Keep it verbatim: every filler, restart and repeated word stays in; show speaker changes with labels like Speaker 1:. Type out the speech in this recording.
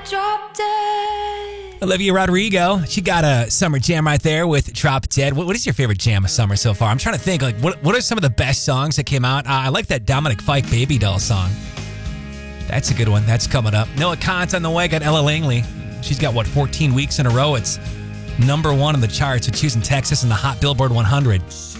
Speaker 1: Drop Dead.
Speaker 2: Olivia Rodrigo, she got a summer jam right there with Drop Dead. What, what is your favorite jam of summer so far? I'm trying to think, like, what what are some of the best songs that came out? Uh, I like that Dominic Fike Baby Doll song. That's a good one. That's coming up. Noah Kahan's on the way. Got Ella Langley. She's got, what, fourteen weeks in a row. It's number one on the charts with Choosing Texas and the Hot Billboard one hundred.